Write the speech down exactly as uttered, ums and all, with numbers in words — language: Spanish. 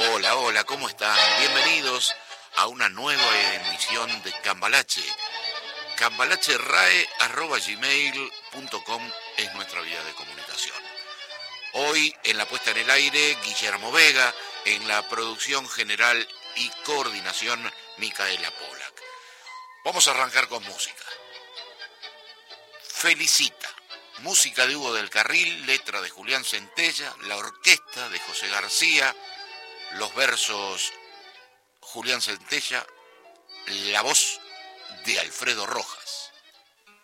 Hola, hola, ¿cómo están? Bienvenidos a una nueva emisión de Cambalache. cambalache.rae arroba gmail punto com es nuestra vía de comunicación. Hoy en la puesta en el aire, Guillermo Vega, en la producción general y coordinación, Micaela Polak. Vamos a arrancar con música. Felicita, música de Hugo del Carril, letra de Julián Centella, la orquesta de José García, los versos Julián Centella, la voz de Alfredo Rojas.